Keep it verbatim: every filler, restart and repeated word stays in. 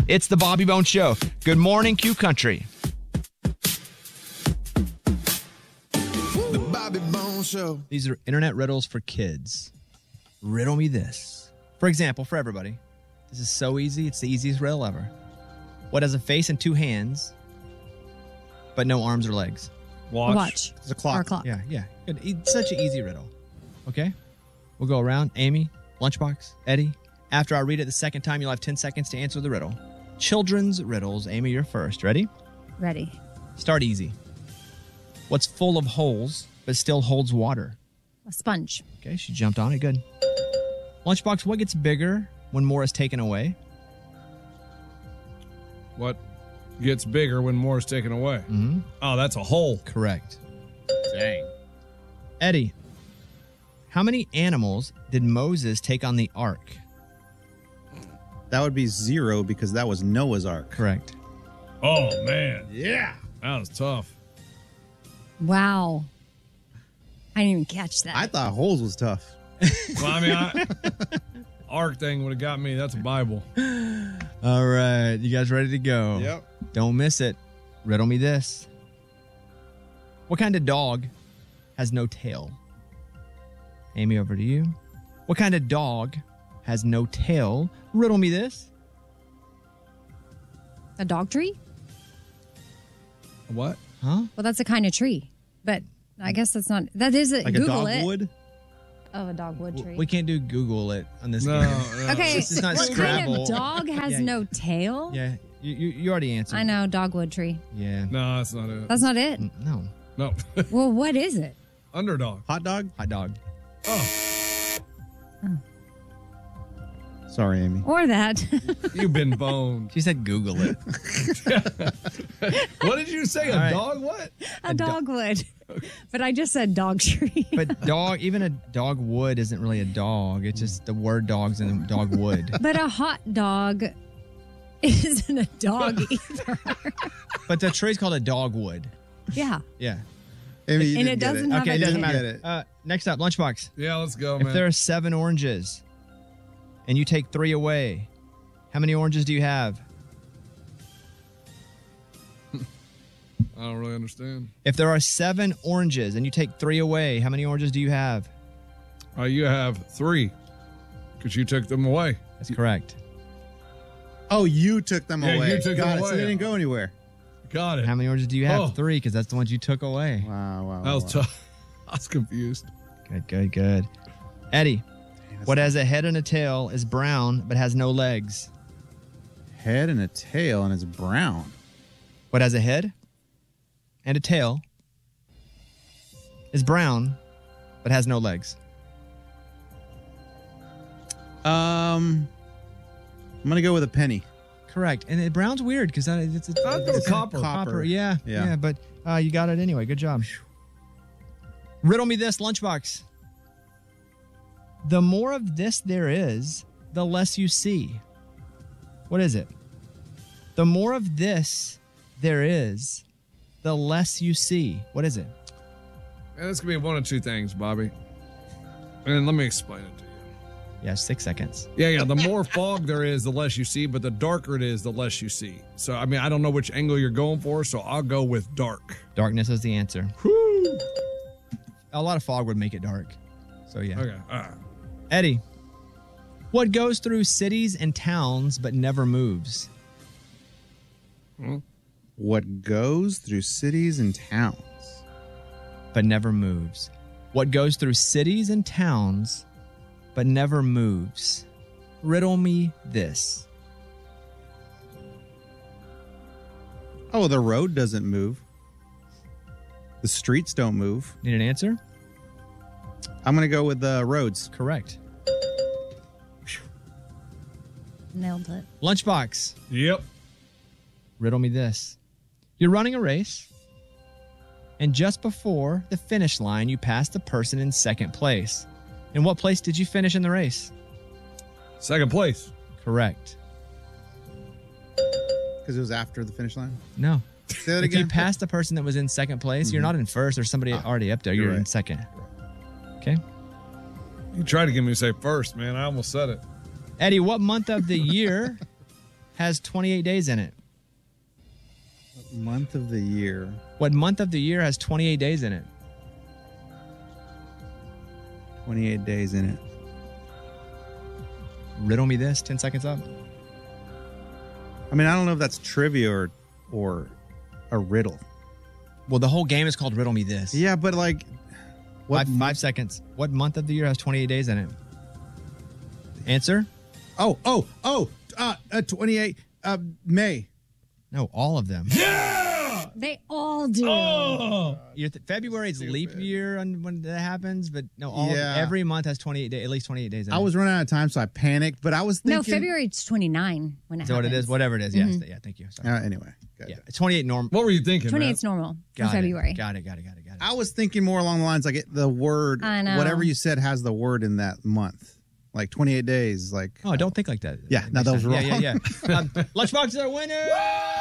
It's the Bobby Bones Show. Good morning, Q Country. The Bobby Bones Show. These are internet riddles for kids. Riddle me this. For example, for everybody, this is so easy. It's the easiest riddle ever. What has a face and two hands, but no arms or legs? Watch. Watch. It's a clock. Or a clock. Yeah, yeah. Good. It's such an easy riddle. Okay? We'll go around. Amy, Lunchbox, Eddie. After I read it the second time, you'll have ten seconds to answer the riddle. Children's riddles. Amy, you're first. Ready? Ready. Start easy. What's full of holes but still holds water? A sponge. Okay, she jumped on it. Good. Lunchbox, what gets bigger when more is taken away? What gets bigger when more is taken away? Mm-hmm. Oh, that's a hole. Correct. Dang. Eddie, how many animals did Moses take on the ark? That would be zero because that was Noah's Ark. Correct. Oh, man. Yeah. That was tough. Wow. I didn't even catch that. I thought holes was tough. Well, I mean, I, ark thing would have got me. That's a Bible. All right. You guys ready to go? Yep. Don't miss it. Riddle me this. What kind of dog has no tail? Amy, over to you. What kind of dog has no tail? Riddle me this. A dog tree? What? Huh? Well, that's a kind of tree. But I guess that's not. That is it. Like Google a it. dogwood? Oh, a dogwood tree. We can't do Google it on this No, game. no. Okay. This is not what Scrabble. kind of dog has Yeah. no tail? Yeah, you, you, you already answered. I know, dogwood tree. Yeah. No, that's not it. That's not it. N- No. No. Well, what is it? Underdog. Hot dog? Hot dog. Oh, Sorry, Amy. Or that. you've been boned. She said Google it. What did you say? A All right. dog? What? a dogwood. But I just said dog tree. But dog, even a dog wood isn't really a dog. It's just the word dogs and dog wood. But a hot dog isn't a dog either. But the tree's called a dogwood. Yeah. Yeah. Amy, you And didn't it get doesn't have Okay, a it doesn't tail. Get matter. it. Uh, next up, Lunchbox. Yeah, let's go, If man. there are seven oranges and you take three away, how many oranges do you have? I don't really understand. If there are seven oranges and you take three away, how many oranges do you have? Uh, you have three because you took them away. That's correct. Oh, you took them Yeah, away. you took Got them it. So away. they didn't go anywhere. Got it. How many oranges do you have? Oh. Three, because that's the ones you took away. Wow, wow. That was wow. tough. I was confused. Good, good, good. Eddie, what has a head and a tail, is brown, but has no legs? Head and a tail, and it's brown. What has a head and a tail, is brown, but has no legs? Um, I'm gonna go with a penny. Correct. And the brown's weird because it's, it's, I'd go it's copper. Copper, yeah, yeah. Yeah. but uh, you got it anyway. Good job. Riddle me this, Lunchbox. The more of this there is, the less you see. What is it? The more of this there is, the less you see. What is it? Man, this could be one of two things, Bobby. And let me explain it to you. Yeah, six seconds. Yeah, yeah. The more fog there is, the less you see, but the darker it is, the less you see. So, I mean, I don't know which angle you're going for, so I'll go with dark. Darkness is the answer. Whew. A lot of fog would make it dark. So, yeah. Okay, all right. Eddie, what goes through cities and towns but never moves? What goes through cities and towns? But never moves. What goes through cities and towns but never moves? Riddle me this. Oh, the road doesn't move. The streets don't move. Need an answer? I'm gonna go with the roads. Correct. Nailed it. Lunchbox, Yep. riddle me this. You're running a race, and just before the finish line, you pass the person in second place. In what place did you finish in the race? Second place. Correct. Because it was after the finish line. No. Say that If you again. pass the person that was in second place, you're not in first. There's somebody already up there. You're, you're in right. second. Okay. You tried to get me to say first, man. I almost said it. Eddie, what month of the year has twenty-eight days in it? Month of the year. What month of the year has twenty-eight days in it? twenty-eight days in it. Riddle me this. ten seconds up. I mean, I don't know if that's trivia or or a riddle. Well, the whole game is called Riddle Me This. Yeah, but like, what? Five, five seconds. What month of the year has twenty-eight days in it? Answer? Oh, oh, oh, uh, uh twenty-eight, uh, May. No, all of them. They all do. You're th- February's leap year on, when that happens, but no, all Yeah. every month has twenty-eight days, at least twenty-eight days in I it. was running out of time, so I panicked. But I was thinking. No, February's twenty-nine when it Is that what it happens. is? Whatever it is. Yes. Yeah, thank you. Sorry. Uh, anyway, got Yeah, it. it's twenty-eight normal. What were you thinking, twenty-eight's Matt? normal for Got it. February. Got it. Got it. Got it. Got it. I was thinking more along the lines like it, the word, I know. whatever you said has the word in that month, like twenty-eight days. Like, Oh, don't think like that. Yeah, no, that was Yeah, yeah, wrong. yeah. um, Lunchbox is our winner.